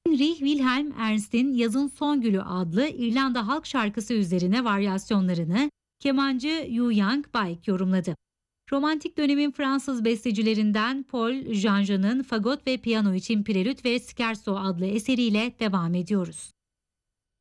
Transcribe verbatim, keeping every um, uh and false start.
Heinrich Wilhelm Ernst'in Yazın Son Gülü adlı İrlanda halk şarkısı üzerine varyasyonlarını kemancı Yu Yang Baik yorumladı. Romantik dönemin Fransız bestecilerinden Paul Janja'nın Fagot ve Piyano için Prelüt ve Scherzo adlı eseriyle devam ediyoruz.